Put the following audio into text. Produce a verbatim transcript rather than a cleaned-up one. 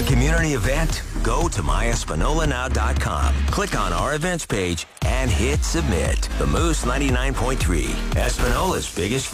community event? Go to my espanola now dot com. Click on our events page and hit submit. The Moose ninety-nine point three, Espanola's biggest